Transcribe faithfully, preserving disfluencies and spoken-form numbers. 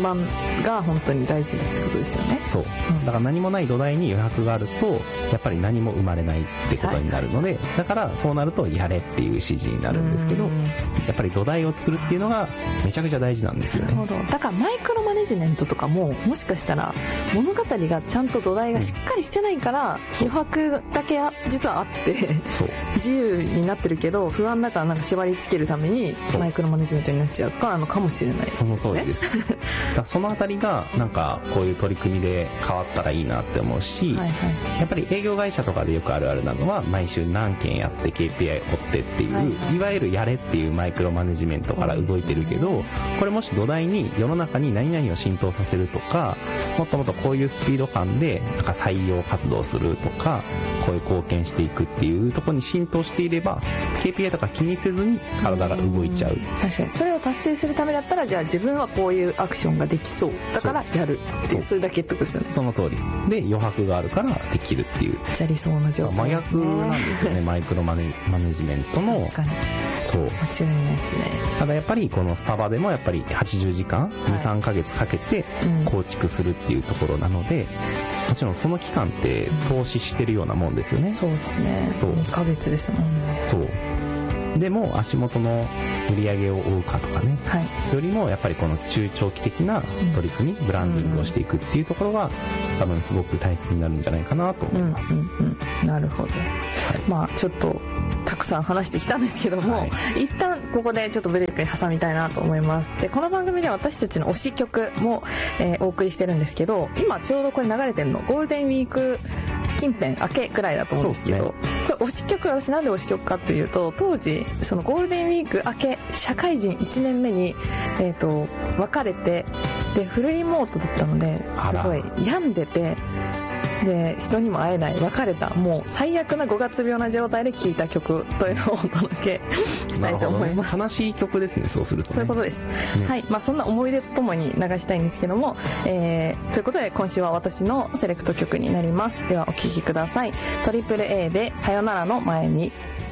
満が本当に大事だってことですよね。 そう、うん、だから何もない土台に余白があるとやっぱり何も生まれないってことになるので、はい、だからそうなるとやれっていう指示になるんですけど、やっぱり土台を作るっていうのがめちゃくちゃ大事なんですよね。 なるほど。だからマイクロマネジメントとかももしかしたら物語がちゃんと土台がしっかりしてないから、うん、余白だけ実はあってそう自由になってるけど不安だからなんか縛り付けるためにマイクロマネジメントになっちゃうとかなのかもしれないですね。 その通りですだそのあたりがなんかこういう取り組みで変わったらいいなって思うし、はいはい、やっぱり営業会社とかでよくあるあるなのは毎週何件やって ケーピーアイ 追ってっていう、はいはい、いわゆるやれっていうマイクロマネジメントから動いてるけど、これもし土台に世の中に何々を浸透させるとか、もっともっとこういうスピード感でなんか採用活動するとか、こういう貢献していくっていうところに浸透していれば ケーピーアイ とか気にせずに体が動いちゃう。 確かにそれを達成するためだったら、じゃあ自分はこういうアクションができそうだからやるって、それだけってことですよね。 その通りで余白があるからできるっていう、 じゃあ理想の状態ですね。 真逆なんですよねマイクロマネ、マネジメントの。 確かにそう間違いないですね。 ただやっぱりこのスタバでもやっぱりはちじゅうじかん、はい、にさんかげつかけて構築するっていうところなので、うん、もちろんその期間って投資してるようなもんですよね、うん、 そうですね。そうにかげつですもんね。 そうでも足元の売り上げを追うかとかね、はい、よりもやっぱりこの中長期的な取り組み、うん、ブランディングをしていくっていうところが多分すごく大切になるんじゃないかなと思います、うんうんうん、なるほど、はい、まあちょっとたくさん話してきたんですけども、はい、一旦ここでちょっとブレイクに挟みたいなと思います。でこの番組では私たちの推し曲も、えー、お送りしてるんですけど、今ちょうどこれ流れてるのゴールデンウィーク近辺明けくらいだと思うんですけど、これ推し曲、私なんで推し曲かというと、当時そのゴールデンウィーク明け社会人いちねんめに、えー、と別れて、でフルリモートだったのですごい病んでて、で人にも会えない、別れた、もう最悪なごがつ病な状態で聴いた曲というのをお届けしたいと思います、 ね、悲しい曲ですね、そうすると、ね、 そういうことです、ね、はい。まあ、そんな思い出とともに流したいんですけども、えー、ということで今週は私のセレクト曲になります。ではお聴きください。トリプル A でさよならの前に。